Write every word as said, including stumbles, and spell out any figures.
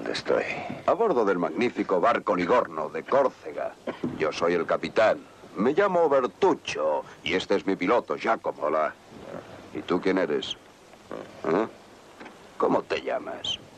¿Dónde estoy? A bordo del magnífico barco Ligorno de Córcega. Yo soy el capitán. Me llamo Bertuccio y este es mi piloto, Giacomo. Hola. ¿Y tú quién eres? ¿Eh? ¿Cómo te llamas?